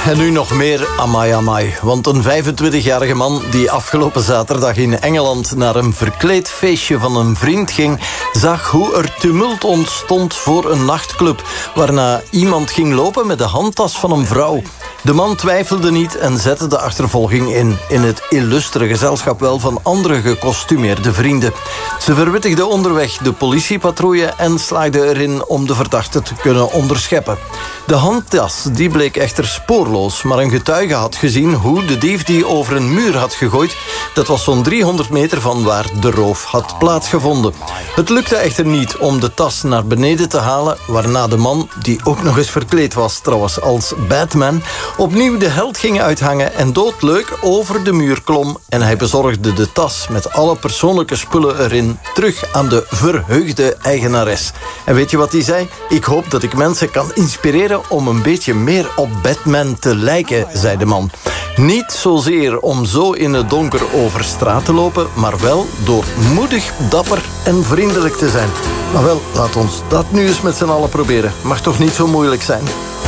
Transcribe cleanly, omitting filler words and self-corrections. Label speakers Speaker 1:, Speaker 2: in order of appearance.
Speaker 1: En nu nog meer amai amai. Want een 25-jarige man die afgelopen zaterdag in Engeland naar een verkleed feestje van een vriend ging, zag hoe er tumult ontstond voor een nachtclub, waarna iemand ging lopen met de handtas van een vrouw. De man twijfelde niet en zette de achtervolging in het illustere gezelschap wel van andere gekostumeerde vrienden. Ze verwittigden onderweg de politiepatrouille en slaagden erin om de verdachte te kunnen onderscheppen. De handtas die bleek echter spoorloos, maar een getuige had gezien hoe de dief die over een muur had gegooid. Dat was zo'n 300 meter van waar de roof had plaatsgevonden. Het lukte echter niet om de tas naar beneden te halen, waarna de man, die ook nog eens verkleed was trouwens als Batman, opnieuw de held ging uithangen en doodleuk over de muur klom. En hij bezorgde de tas met alle persoonlijke spullen erin terug aan de verheugde eigenares. En weet je wat hij zei? Ik hoop dat ik mensen kan inspireren om een beetje meer op Batman te lijken, zei de man. Niet zozeer om zo in het donker over straat te lopen, maar wel door moedig, dapper en vriendelijk te zijn. Maar wel, laat ons dat nu eens met z'n allen proberen. Mag toch niet zo moeilijk zijn?